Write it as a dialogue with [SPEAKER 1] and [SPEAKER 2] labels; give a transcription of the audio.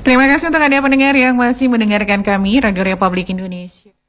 [SPEAKER 1] Terima kasih untuk Anda pendengar yang masih mendengarkan kami, Radio Republik Indonesia.